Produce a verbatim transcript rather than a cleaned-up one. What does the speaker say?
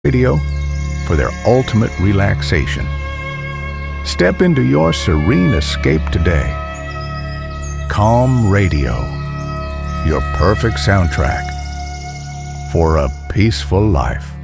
Radio for their ultimate relaxation. Step into your serene escape today. Calm Radio, your perfect soundtrack for a peaceful life.